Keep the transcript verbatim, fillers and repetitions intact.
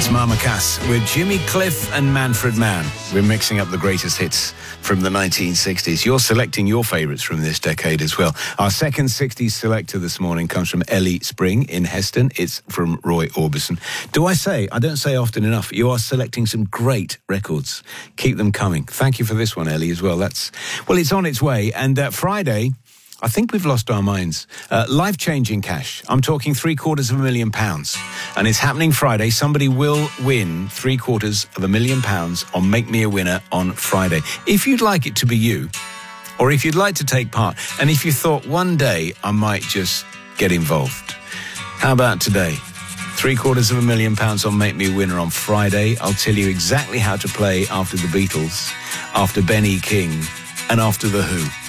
It's Mama Cass with Jimmy Cliff and Manfred Mann. We're mixing up the greatest hits from the nineteen sixties. You're selecting your favourites from this decade as well. Our second sixties selector this morning comes from Ellie Spring in Heston. It's from Roy Orbison. Do I say, I don't say often enough, you are selecting some great records. Keep them coming. Thank you for this one, Ellie, as well. That's, well, it's on its way. And uh, Friday, I think we've lost our minds. Uh, life-changing cash. I'm talking three quarters of a million pounds. And it's happening Friday. Somebody will win three quarters of a million pounds on Make Me a Winner on Friday. If you'd like it to be you, or if you'd like to take part, and if you thought one day I might just get involved, how about today? Three quarters of a million pounds on Make Me a Winner on Friday. I'll tell you exactly how to play after the Beatles, after Ben E. King, and after The Who.